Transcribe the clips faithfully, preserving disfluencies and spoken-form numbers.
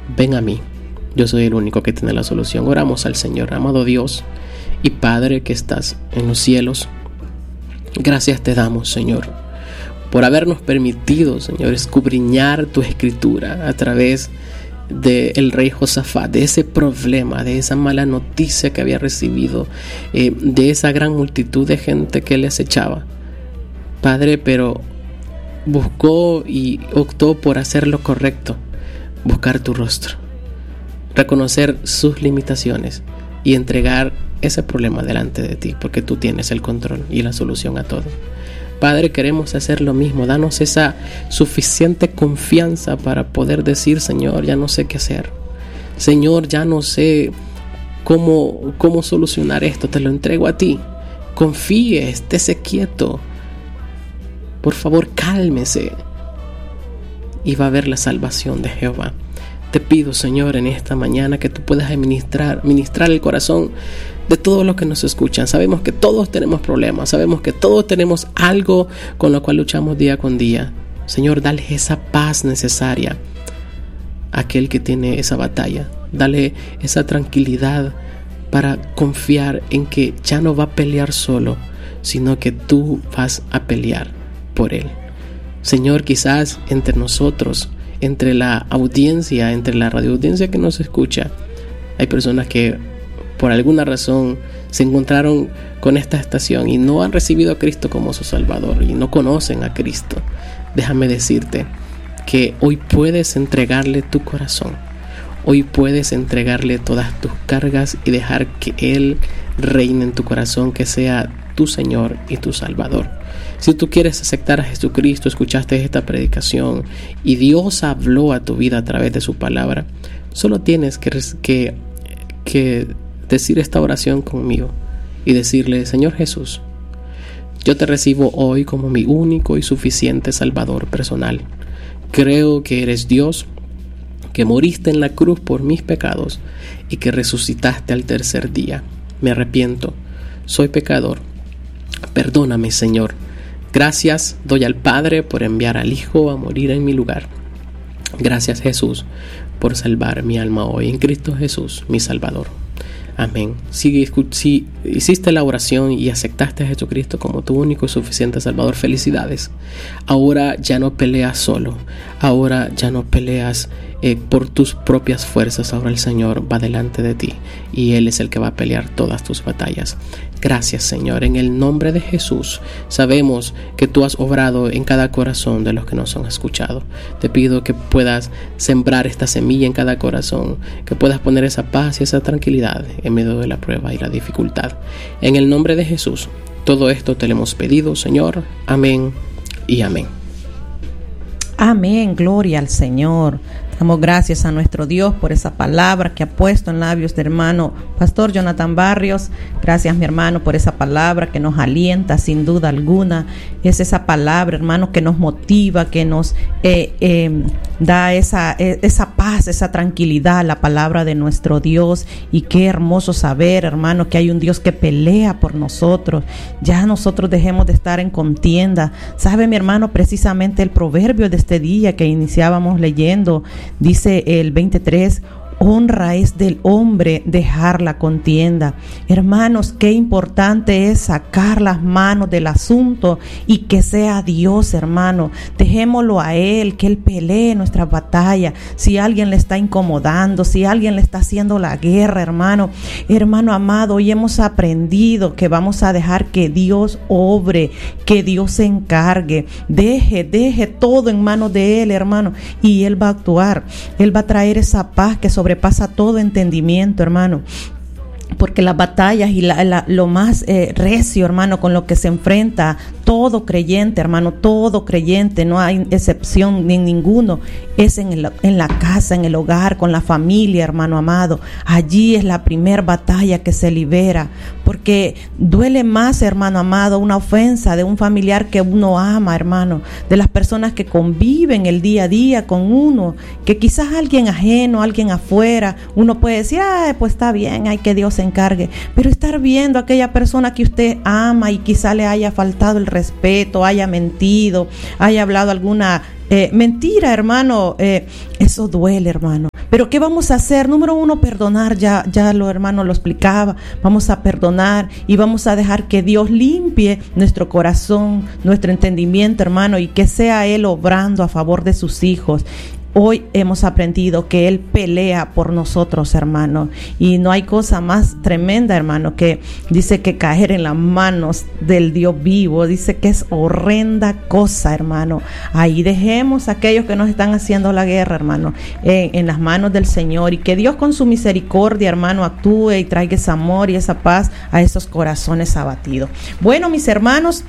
ven a mí. Yo soy el único que tiene la solución. Oramos al Señor. Amado Dios y Padre que estás en los cielos, gracias te damos, Señor, por habernos permitido, Señor, escudriñar tu escritura a través del rey Josafat, de ese problema, de esa mala noticia que había recibido, eh, de esa gran multitud de gente que le acechaba, Padre, pero buscó y optó por hacer lo correcto, buscar tu rostro, reconocer sus limitaciones y entregar ese problema delante de ti, porque tú tienes el control y la solución a todo. Padre, queremos hacer lo mismo. Danos esa suficiente confianza para poder decir, Señor, ya no sé qué hacer. Señor, ya no sé cómo, cómo solucionar esto. Te lo entrego a ti. Confíe, estése quieto. Por favor, cálmese. Y va a ver la salvación de Jehová. Te pido, Señor, en esta mañana que tú puedas ministrar, ministrar el corazón de todos los que nos escuchan. Sabemos que todos tenemos problemas, sabemos que todos tenemos algo con lo cual luchamos día con día. Señor, dale esa paz necesaria a aquel que tiene esa batalla. Dale esa tranquilidad para confiar en que ya no va a pelear solo, sino que tú vas a pelear por él. Señor, quizás entre nosotros, entre la audiencia, entre la radioaudiencia que nos escucha, hay personas que por alguna razón se encontraron con esta estación y no han recibido a Cristo como su Salvador y no conocen a Cristo. Déjame decirte que hoy puedes entregarle tu corazón. Hoy puedes entregarle todas tus cargas y dejar que Él reine en tu corazón, que sea tu Señor y tu Salvador. Si tú quieres aceptar a Jesucristo, escuchaste esta predicación y Dios habló a tu vida a través de su palabra, solo tienes que, que, que decir esta oración conmigo y decirle: Señor Jesús, yo te recibo hoy como mi único y suficiente Salvador personal. Creo que eres Dios, que moriste en la cruz por mis pecados y que resucitaste al tercer día. Me arrepiento, soy pecador. Perdóname, Señor. Gracias doy al Padre por enviar al Hijo a morir en mi lugar. Gracias, Jesús, por salvar mi alma hoy en Cristo Jesús, mi Salvador. Amén. Si, si hiciste la oración y aceptaste a Jesucristo como tu único y suficiente Salvador, felicidades. Ahora ya no peleas solo. Ahora ya no peleas eh, por tus propias fuerzas. Ahora el Señor va delante de ti y Él es el que va a pelear todas tus batallas. Gracias, Señor. En el nombre de Jesús, sabemos que tú has obrado en cada corazón de los que nos han escuchado. Te pido que puedas sembrar esta semilla en cada corazón, que puedas poner esa paz y esa tranquilidad en medio de la prueba y la dificultad. En el nombre de Jesús, todo esto te lo hemos pedido, Señor. Amén y amén. Amén, gloria al Señor. Damos gracias a nuestro Dios por esa palabra que ha puesto en labios de hermano Pastor Jonathan Barrios. Gracias, mi hermano, por esa palabra que nos alienta sin duda alguna. Es esa palabra, hermano, que nos motiva, que nos eh, eh, da esa, eh, esa paz, esa tranquilidad, la palabra de nuestro Dios. Y qué hermoso saber, hermano, que hay un Dios que pelea por nosotros. Ya nosotros dejemos de estar en contienda. ¿Sabe, mi hermano? Precisamente el proverbio de este día que iniciábamos leyendo, dice el veintitrés: honra es del hombre dejar la contienda. Hermanos, qué importante es sacar las manos del asunto y que sea Dios, hermano. Dejémoslo a Él, que Él pelee nuestra batalla. Si alguien le está incomodando, si alguien le está haciendo la guerra, hermano, hermano amado, hoy hemos aprendido que vamos a dejar que Dios obre, que Dios se encargue. Deje, deje todo en manos de Él, hermano, y Él va a actuar. Él va a traer esa paz que sobre pasa todo entendimiento, hermano. Porque las batallas y la, la, lo más eh, recio, hermano, con lo que se enfrenta todo creyente, hermano, todo creyente, no hay excepción ni ninguno, es en, el, en la casa, en el hogar, con la familia, hermano amado. Allí es la primer batalla que se libera, porque duele más, hermano amado, una ofensa de un familiar que uno ama, hermano, de las personas que conviven el día a día con uno, que quizás alguien ajeno, alguien afuera, uno puede decir, ah, pues está bien, hay que Dios se encargue, pero estar viendo a aquella persona que usted ama y quizá le haya faltado el respeto, haya mentido, haya hablado alguna eh, mentira, hermano, eh, eso duele, hermano. Pero ¿qué vamos a hacer? Número uno, perdonar, ya, ya lo hermano lo explicaba, vamos a perdonar y vamos a dejar que Dios limpie nuestro corazón, nuestro entendimiento, hermano, y que sea Él obrando a favor de sus hijos. Hoy hemos aprendido que Él pelea por nosotros, hermano, y no hay cosa más tremenda, hermano, que dice que caer en las manos del Dios vivo, dice que es horrenda cosa, hermano. Ahí dejemos a aquellos que nos están haciendo la guerra, hermano, en, en las manos del Señor, y que Dios con su misericordia, hermano, actúe y traiga ese amor y esa paz a esos corazones abatidos. Bueno, mis hermanos,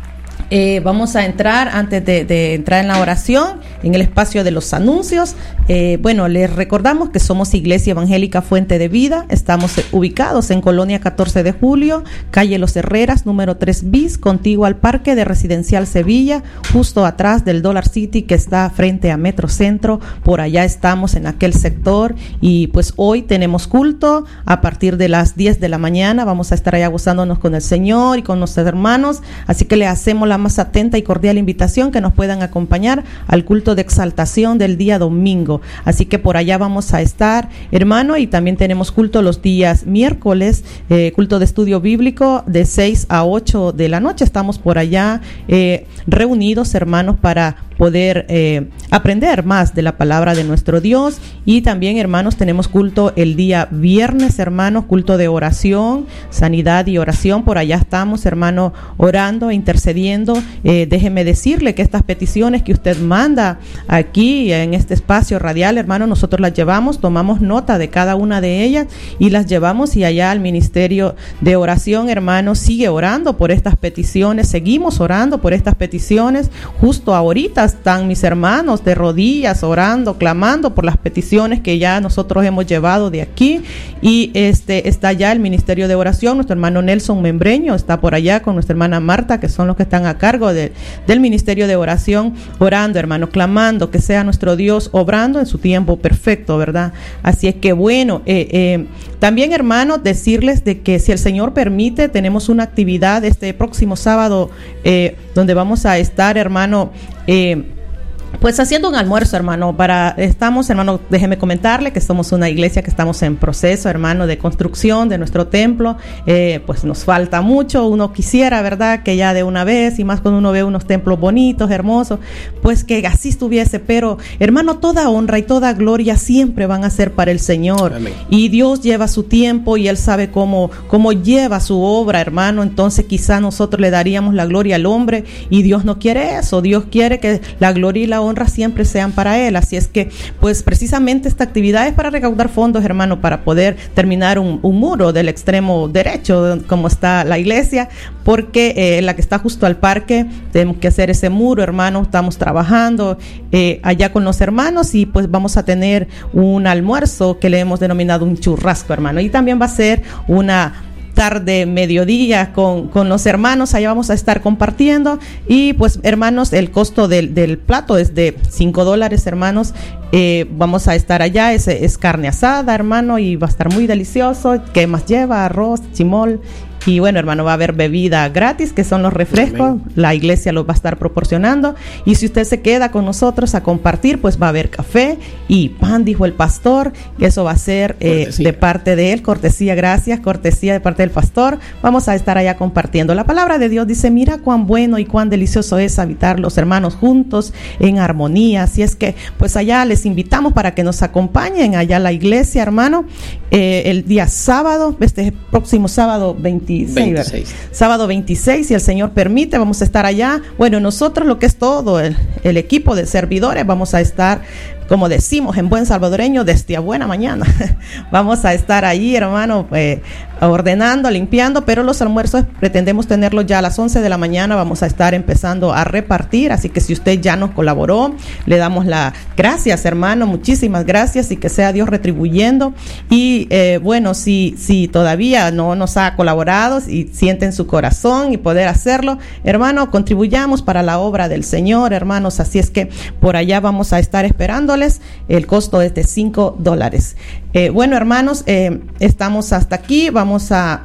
Eh, vamos a entrar, antes de, de entrar en la oración, en el espacio de los anuncios. Eh, bueno, les recordamos que somos Iglesia Evangélica Fuente de Vida. Estamos ubicados en Colonia catorce de julio, calle Los Herreras, número tres bis, contiguo al Parque de Residencial Sevilla, justo atrás del Dollar City que está frente a Metro Centro. Por allá estamos en aquel sector, y pues hoy tenemos culto a partir de las diez de la mañana. Vamos a estar allá gozándonos con el Señor y con nuestros hermanos, así que le hacemos la más atenta y cordial invitación que nos puedan acompañar al culto de exaltación del día domingo. Así que por allá vamos a estar, hermano, y también tenemos culto los días miércoles, eh, culto de estudio bíblico de seis a ocho de la noche. Estamos por allá eh, reunidos, hermanos, para poder eh, aprender más de la palabra de nuestro Dios. Y también, hermanos, tenemos culto el día viernes, hermanos, culto de oración, sanidad y oración. Por allá estamos, hermano, orando, intercediendo. Eh, déjeme decirle que estas peticiones que usted manda aquí en este espacio radial, hermano, nosotros las llevamos, tomamos nota de cada una de ellas y las llevamos, y allá al ministerio de oración, hermano, sigue orando por estas peticiones. Seguimos orando por estas peticiones. Justo ahorita están mis hermanos de rodillas orando, clamando por las peticiones que ya nosotros hemos llevado de aquí. Y este está ya el ministerio de oración. Nuestro hermano Nelson Membreño está por allá con nuestra hermana Marta, que son los que están a cargo de, del ministerio de oración, orando, hermano, clamando que sea nuestro Dios obrando en su tiempo perfecto, ¿verdad? Así es que bueno, eh, eh, también, hermano, decirles de que si el Señor permite, tenemos una actividad este próximo sábado eh, donde vamos a estar, hermano, eh, pues haciendo un almuerzo, hermano, para, estamos, hermano, déjeme comentarle que somos una iglesia que estamos en proceso, hermano, de construcción de nuestro templo. Eh, pues nos falta mucho, uno quisiera, ¿verdad?, que ya de una vez, y más cuando uno ve unos templos bonitos, hermosos, pues que así estuviese, pero, hermano, toda honra y toda gloria siempre van a ser para el Señor. Amén. Y Dios lleva su tiempo y Él sabe cómo, cómo lleva su obra, hermano. Entonces quizá nosotros le daríamos la gloria al hombre, y Dios no quiere eso. Dios quiere que la gloria y la honra siempre sean para Él. Así es que, pues precisamente esta actividad es para recaudar fondos, hermano, para poder terminar un, un muro del extremo derecho, como está la iglesia, porque eh, la que está justo al parque, tenemos que hacer ese muro, hermano. Estamos trabajando eh, allá con los hermanos, y pues vamos a tener un almuerzo que le hemos denominado un churrasco, hermano, y también va a ser una tarde, mediodía con, con los hermanos. Allá vamos a estar compartiendo, y pues, hermanos, el costo del, del plato es de cinco dólares, hermanos. Eh, vamos a estar allá, es, es carne asada, hermano, y va a estar muy delicioso. ¿Qué más lleva? Arroz, chimol. Y bueno, hermano, va a haber bebida gratis, que son los refrescos. Amén. La iglesia los va a estar proporcionando. Y si usted se queda con nosotros a compartir, pues va a haber café y pan, dijo el pastor. Y eso va a ser eh, de parte de él. Cortesía, gracias, cortesía de parte del pastor. Vamos a estar allá compartiendo. La palabra de Dios dice: mira cuán bueno y cuán delicioso es habitar los hermanos juntos en armonía. Así es que, pues allá les invitamos para que nos acompañen allá a la iglesia, hermano, eh, el día sábado, este próximo sábado veintiséis, veintiséis. Sábado veintiséis, si el Señor permite, vamos a estar allá. Bueno, nosotros, lo que es todo el, el equipo de servidores, vamos a estar, como decimos en buen salvadoreño, desde a buena mañana. Vamos a estar ahí, hermano, eh, ordenando, limpiando, pero los almuerzos pretendemos tenerlos ya a las once de la mañana. Vamos a estar empezando a repartir, así que si usted ya nos colaboró, le damos las gracias, hermano, muchísimas gracias, y que sea Dios retribuyendo. Y eh, bueno, si, si todavía no nos ha colaborado y siente en su corazón y poder hacerlo, hermano, contribuyamos para la obra del Señor, hermanos. Así es que por allá vamos a estar esperándoles. El costo es de cinco dólares. Eh, bueno, hermanos, eh, estamos hasta aquí. Vamos a,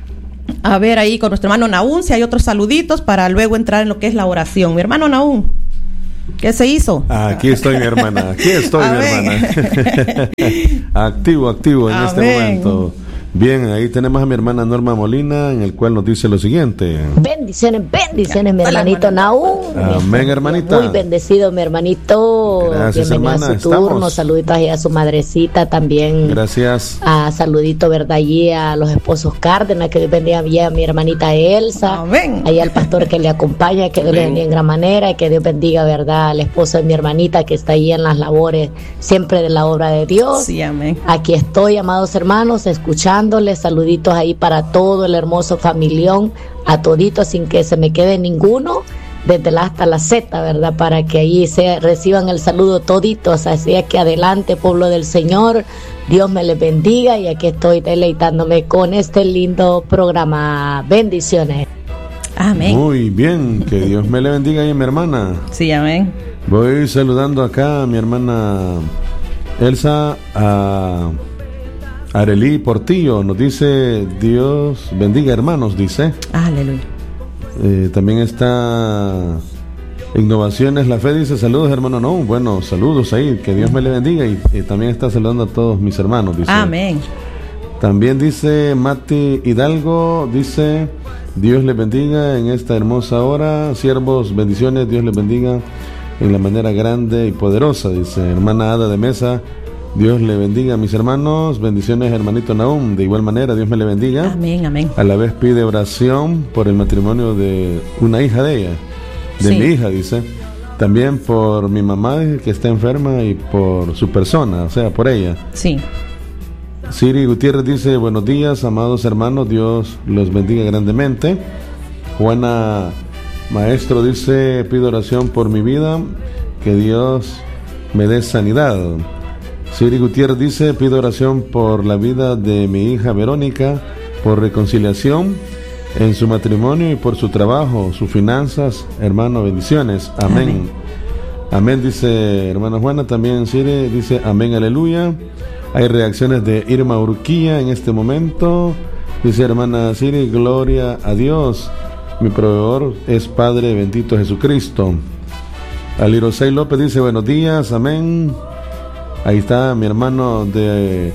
a ver ahí con nuestro hermano Naún si hay otros saluditos para luego entrar en lo que es la oración. Mi hermano Naún. ¿Qué se hizo? Aquí estoy, mi hermana. Aquí estoy, mi hermana. activo, activo en Amén. Este momento. Bien, ahí tenemos a mi hermana Norma Molina, en el cual nos dice lo siguiente. Bendiciones, bendiciones, mi hermanito Naúm. Amén, hermanita. Muy bendecido, mi hermanito. Gracias, bienvenido hermana. a su turno. Estamos. Saluditos ahí a su madrecita también. Gracias. A saludito, ¿verdad? Allí a los esposos Cárdenas, que Dios bendiga a mi hermanita Elsa. Amén. Ahí al pastor que le acompaña, que Dios le bendiga en gran manera. Y que Dios bendiga, ¿verdad? Al esposo de mi hermanita que está ahí en las labores siempre de la obra de Dios. Sí, amén. Aquí estoy, amados hermanos, escuchando. Saluditos ahí para todo el hermoso familión, a toditos sin que se me quede ninguno, desde la hasta la Z, ¿verdad? Para que ahí se reciban el saludo toditos. Así es que adelante, pueblo del Señor, Dios me les bendiga y aquí estoy deleitándome con este lindo programa. Bendiciones. Amén. Muy bien, que Dios me le bendiga ahí, mi hermana. Sí, amén. Voy saludando acá a mi hermana Elsa, a Arelí Portillo, nos dice Dios bendiga hermanos, dice. Aleluya. Eh, también está Innovaciones La Fe, dice saludos hermano. No, bueno, saludos ahí, que Dios me le bendiga y, y también está saludando a todos mis hermanos, dice. Amén. También dice Mati Hidalgo, dice Dios les bendiga en esta hermosa hora, siervos, bendiciones, Dios les bendiga en la manera grande y poderosa, dice hermana Ada de Mesa. Dios le bendiga a mis hermanos, bendiciones hermanito Naúm, de igual manera Dios me le bendiga. Amén, amén. A la vez pide oración por el matrimonio de una hija de ella, de sí. mi hija, dice. También por mi mamá que está enferma y por su persona, o sea, por ella. Sí. Siri Gutiérrez dice buenos días, amados hermanos, Dios los bendiga grandemente. Juana Maestro dice pido oración por mi vida, que Dios me dé sanidad. Siri Gutiérrez dice, pido oración por la vida de mi hija Verónica, por reconciliación en su matrimonio y por su trabajo, sus finanzas, hermano, bendiciones. Amén. Amén, amén dice hermana Juana. También Siri dice, amén, aleluya. Hay reacciones de Irma Urquía en este momento. Dice hermana Siri, gloria a Dios. Mi proveedor es Padre bendito Jesucristo. Alirosei López dice, buenos días, amén. Ahí está mi hermano de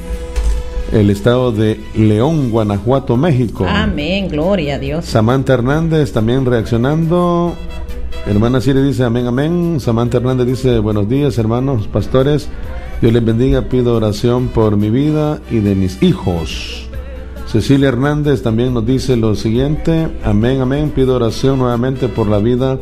el estado de León, Guanajuato, México. Amén, gloria a Dios. Samantha Hernández también reaccionando. Hermana Siri dice amén, amén. Samantha Hernández dice buenos días, hermanos pastores. Dios les bendiga, pido oración por mi vida y de mis hijos. Cecilia Hernández también nos dice lo siguiente, amén, amén. Pido oración nuevamente por la vida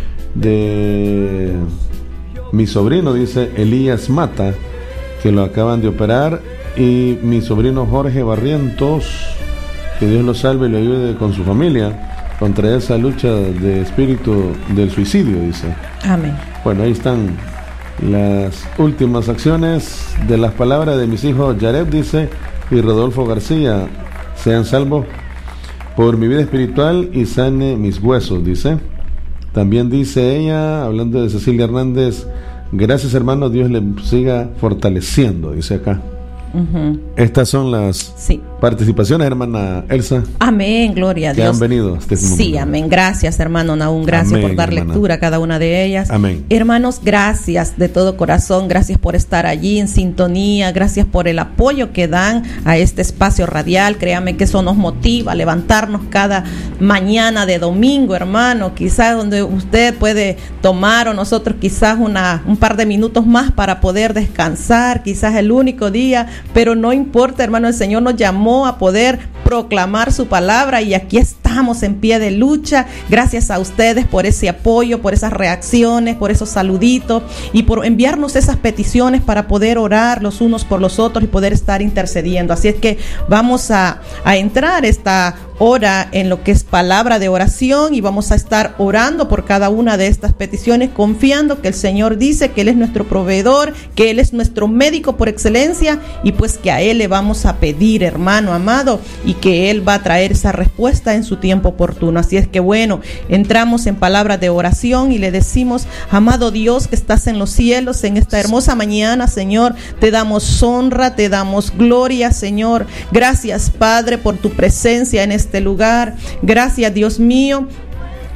de mi sobrino, dice Elías Mata, que lo acaban de operar, y mi sobrino Jorge Barrientos, que Dios lo salve y lo ayude con su familia contra esa lucha de espíritu del suicidio, dice. Amén. Bueno, ahí están las últimas acciones de las palabras de mis hijos Yareb, dice, y Rodolfo García. Sean salvos por mi vida espiritual y sane mis huesos, dice. También dice ella, hablando de Cecilia Hernández, gracias hermano, Dios le siga fortaleciendo, dice acá. Uh-huh. Estas son las sí. participaciones, hermana Elsa. Amén, gloria a Dios. Que han venido. Este sí, amén. Gracias, hermano Naúm. Gracias amén, por dar hermana. lectura a cada una de ellas. Amén. Hermanos, gracias de todo corazón. Gracias por estar allí en sintonía. Gracias por el apoyo que dan a este espacio radial. Créame que eso nos motiva a levantarnos cada mañana de domingo, hermano. Quizás donde usted puede tomar o nosotros quizás una, un par de minutos más para poder descansar. Quizás el único día. Pero no importa, hermano, el Señor nos llamó a poder proclamar su palabra y aquí estamos en pie de lucha. Gracias a ustedes por ese apoyo, por esas reacciones, por esos saluditos y por enviarnos esas peticiones para poder orar los unos por los otros y poder estar intercediendo. Así es que vamos a, a entrar esta hora en lo que es palabra de oración y vamos a estar orando por cada una de estas peticiones, confiando que el Señor dice que Él es nuestro proveedor, que Él es nuestro médico por excelencia y pues que a Él le vamos a pedir, hermano amado, y que Él va a traer esa respuesta en su tiempo oportuno. Así es que bueno, entramos en palabra de oración y le decimos, amado Dios que estás en los cielos, en esta hermosa mañana, Señor, te damos honra, te damos gloria, Señor. Gracias, Padre, por tu presencia en este lugar. Gracias, Dios mío,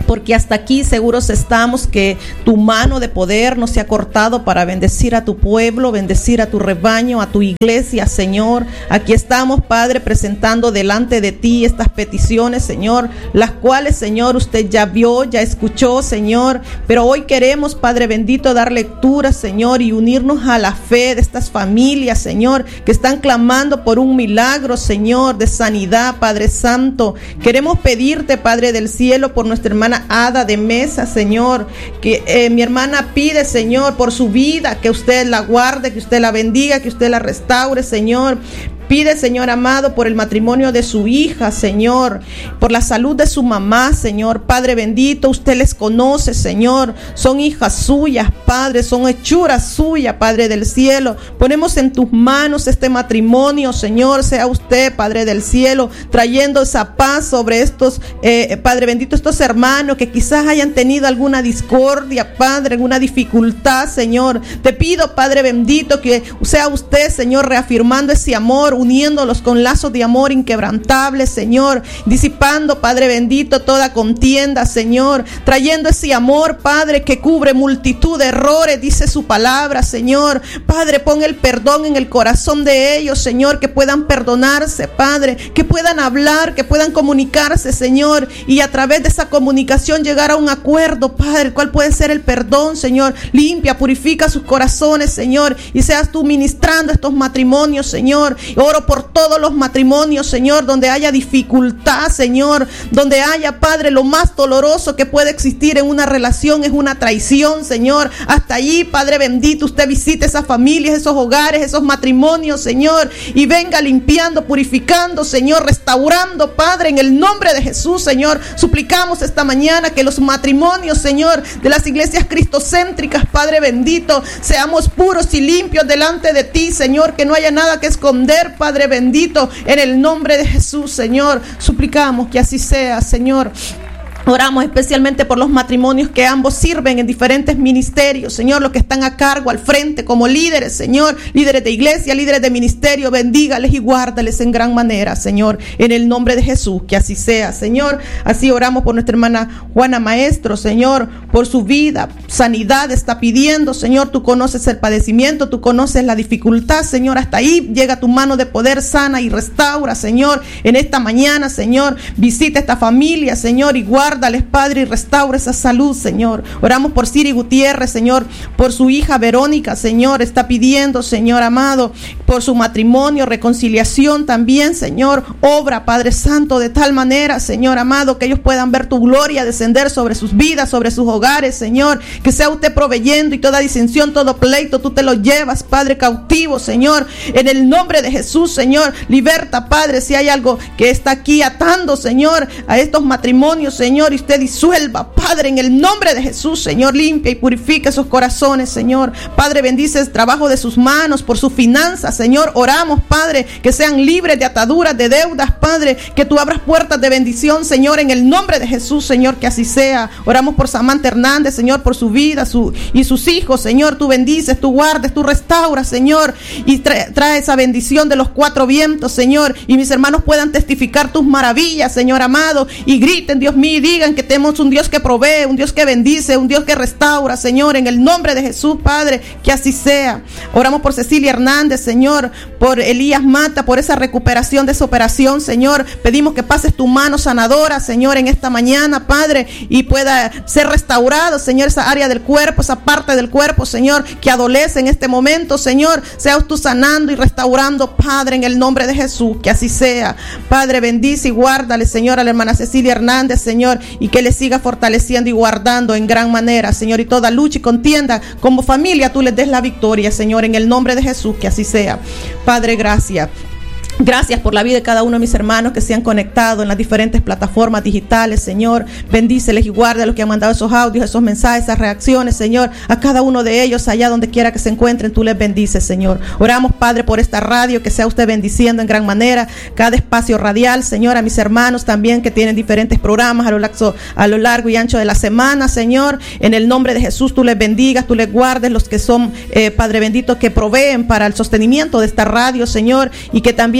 porque hasta aquí seguros estamos que tu mano de poder no se ha cortado para bendecir a tu pueblo, bendecir a tu rebaño, a tu iglesia, Señor. Aquí estamos, Padre, presentando delante de ti estas peticiones, Señor, las cuales, Señor, usted ya vio, ya escuchó, Señor, pero hoy queremos, Padre bendito, dar lectura, Señor, y unirnos a la fe de estas familias, Señor, que están clamando por un milagro, Señor, de sanidad, Padre Santo. Queremos pedirte, Padre del cielo, por nuestra hermana Ada de Mesa, Señor, que eh, mi hermana pide, Señor, por su vida, que usted la guarde, que usted la bendiga, que usted la restaure, Señor. Pide, Señor amado, por el matrimonio de su hija, Señor, por la salud de su mamá, Señor. Padre bendito, usted les conoce, Señor. Son hijas suyas, Padre, son hechuras suyas, Padre del cielo. Ponemos en tus manos este matrimonio, Señor. Sea usted, Padre del cielo, trayendo esa paz sobre estos, eh, Padre bendito, estos hermanos que quizás hayan tenido alguna discordia, Padre, alguna dificultad, Señor. Te pido, Padre bendito, que sea usted, Señor, reafirmando ese amor, uniéndolos con lazos de amor inquebrantables, Señor, disipando, Padre bendito, toda contienda, Señor, trayendo ese amor, Padre, que cubre multitud de errores, dice su palabra, Señor. Padre, pon el perdón en el corazón de ellos, Señor, que puedan perdonarse, Padre, que puedan hablar, que puedan comunicarse, Señor, y a través de esa comunicación llegar a un acuerdo, Padre, cuál puede ser el perdón, Señor. Limpia, purifica sus corazones, Señor, y seas tú ministrando estos matrimonios, Señor. Oro por todos los matrimonios, Señor, donde haya dificultad, Señor, donde haya, Padre, lo más doloroso que puede existir en una relación es una traición, Señor. Hasta allí, Padre bendito, usted visite esas familias, esos hogares, esos matrimonios, Señor, y venga limpiando, purificando, Señor, restaurando, Padre, en el nombre de Jesús, Señor. Suplicamos esta mañana que los matrimonios, Señor, de las iglesias cristocéntricas, Padre bendito, seamos puros y limpios delante de ti, Señor, que no haya nada que esconder, Padre bendito, en el nombre de Jesús, Señor. Suplicamos que así sea, Señor. Oramos especialmente por los matrimonios que ambos sirven en diferentes ministerios, Señor, los que están a cargo, al frente, como líderes, Señor, líderes de iglesia, líderes de ministerio. Bendígales y guárdales en gran manera, Señor, en el nombre de Jesús, que así sea, Señor. Así oramos por nuestra hermana Juana Maestro, Señor, por su vida, sanidad está pidiendo, Señor. Tú conoces el padecimiento, tú conoces la dificultad, Señor. Hasta ahí llega tu mano de poder, sana y restaura, Señor, en esta mañana, Señor. Visita esta familia, Señor, y guarda. Dales, Padre, y restaura esa salud, Señor. Oramos por Siri Gutiérrez, Señor, por su hija Verónica, Señor, está pidiendo, Señor amado, por su matrimonio, reconciliación también, Señor. Obra, Padre Santo, de tal manera, Señor amado, que ellos puedan ver tu gloria descender sobre sus vidas, sobre sus hogares, Señor. Que sea usted proveyendo, y toda disensión, todo pleito, tú te lo llevas, Padre, cautivo, Señor. En el nombre de Jesús, Señor, liberta, Padre, si hay algo que está aquí atando, Señor, a estos matrimonios, Señor, y usted disuelva, Padre, en el nombre de Jesús, Señor. Limpia y purifica esos corazones, Señor. Padre, bendice el trabajo de sus manos, por sus finanzas, Señor. Oramos, Padre, que sean libres de ataduras, de deudas, Padre, que tú abras puertas de bendición, Señor, en el nombre de Jesús, Señor, que así sea. Oramos por Samantha Hernández, Señor, por su vida su, y sus hijos, Señor. Tú bendices, tú guardes, tú restauras, Señor, y trae, trae esa bendición de los cuatro vientos, Señor, y mis hermanos puedan testificar tus maravillas, Señor amado, y griten, Dios mío, y digan que tenemos un Dios que provee, un Dios que bendice, un Dios que restaura, Señor, en el nombre de Jesús, Padre, que así sea. Oramos por Cecilia Hernández, Señor, por Elías Mata, por esa recuperación de esa operación, Señor. Pedimos que pases tu mano sanadora, Señor, en esta mañana, Padre, y pueda ser restaurado, Señor, esa área del cuerpo, esa parte del cuerpo, Señor, que adolece en este momento, Señor. Seas tú sanando y restaurando, Padre, en el nombre de Jesús, que así sea. Padre, bendice y guárdale, Señor, a la hermana Cecilia Hernández, Señor, y que le siga fortaleciendo y guardando en gran manera, Señor, y toda lucha y contienda como familia tú les des la victoria, Señor, en el nombre de Jesús, que así sea. Padre, gracias. Gracias por la vida de cada uno de mis hermanos que se han conectado en las diferentes plataformas digitales, Señor. Bendíceles y guarda a los que han mandado esos audios, esos mensajes, esas reacciones, Señor. A cada uno de ellos, allá donde quiera que se encuentren, tú les bendices, Señor. Oramos, Padre, por esta radio, que sea usted bendiciendo en gran manera cada espacio radial, Señor. A mis hermanos también que tienen diferentes programas a lo largo, a lo largo y ancho de la semana, Señor. En el nombre de Jesús, tú les bendigas, tú les guardes, los que son, eh, Padre bendito, que proveen para el sostenimiento de esta radio, Señor. Y que también,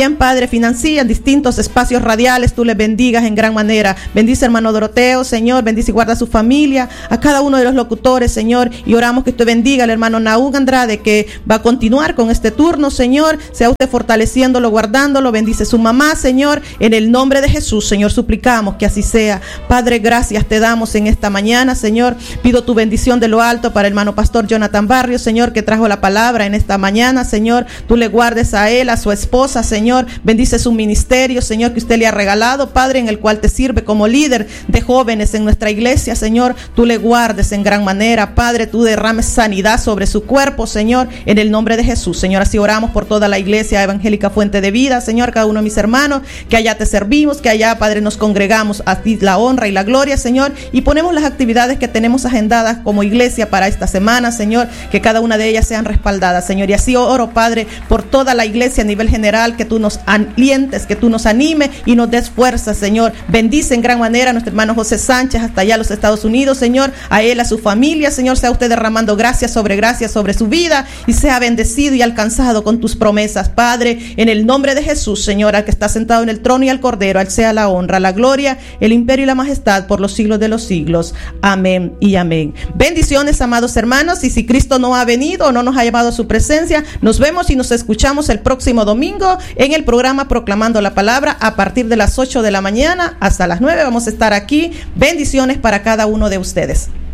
también, Padre, financia distintos espacios radiales, tú les bendigas en gran manera. Bendice hermano Doroteo, Señor, bendice y guarda a su familia, a cada uno de los locutores, Señor, y oramos que usted bendiga al hermano Naúm Andrade, que va a continuar con este turno, Señor, sea usted fortaleciéndolo, guardándolo, bendice su mamá, Señor, en el nombre de Jesús, Señor, suplicamos que así sea. Padre, gracias te damos en esta mañana, Señor, pido tu bendición de lo alto para el hermano pastor Jonathan Barrios, Señor, que trajo la palabra en esta mañana, Señor, tú le guardes a él, a su esposa, Señor, bendice su ministerio, Señor, que usted le ha regalado, Padre, en el cual te sirve como líder de jóvenes en nuestra iglesia, Señor, tú le guardes en gran manera, Padre, tú derrames sanidad sobre su cuerpo, Señor, en el nombre de Jesús, Señor, así oramos por toda la iglesia evangélica Fuente de Vida, Señor, cada uno de mis hermanos, que allá te servimos, que allá, Padre, nos congregamos a ti la honra y la gloria, Señor, y ponemos las actividades que tenemos agendadas como iglesia para esta semana, Señor, que cada una de ellas sean respaldadas, Señor, y así oro, Padre, por toda la iglesia a nivel general, que tú nos alientes, que tú nos animes y nos des fuerza, Señor. Bendice en gran manera a nuestro hermano José Sánchez hasta allá a los Estados Unidos, Señor, a él, a su familia, Señor, sea usted derramando gracias sobre gracias sobre su vida y sea bendecido y alcanzado con tus promesas, Padre, en el nombre de Jesús, Señor, al que está sentado en el trono y al Cordero, al sea la honra, la gloria, el imperio y la majestad por los siglos de los siglos. Amén y amén. Bendiciones, amados hermanos, y si Cristo no ha venido o no nos ha llevado a su presencia, nos vemos y nos escuchamos el próximo domingo en el programa Proclamando la Palabra a partir de las ocho de la mañana hasta las nueve. Vamos a estar aquí. Bendiciones para cada uno de ustedes.